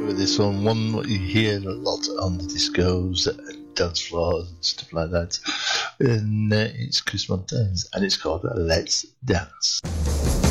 with this one what you hear a lot on the discos and dance floors and stuff like that. And it's Chris Montez, and it's called Let's Dance.